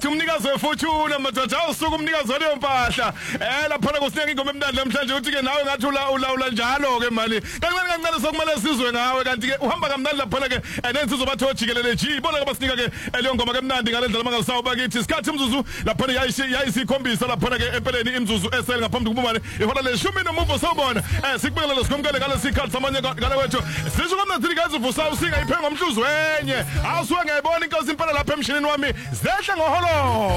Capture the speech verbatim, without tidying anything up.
ngathi umnikazi wefortune madoda awusuka umnikazi waleyo mpahla eh lapha kusinike ingoma emnandi namhlanje uthi ke nawe ngathi ulawula njalo ke mali kancane kancane sokumele sizwe ngawe kanti ke uhamba kamnandi lapha ke enensizwe bathojikelele G bona abasinika ke leyo ngoma ke emnandi ngalendlela mangasawu bakithi isikhathi imzuzu lapha yayishi yayisikhombisa lapha ke empeleni imzuzu esel ngaphambi kubumane ihola leshumi nomuvo sawubona eh sikubekela lesikhomkele ngale sikhathi samanye ngale wethu sisho kamnandi gazi uvusa usinga iphenga umhluzi wenye awusuke ngiyibona inkosi impela lapha emshinini wami zehla ngoholo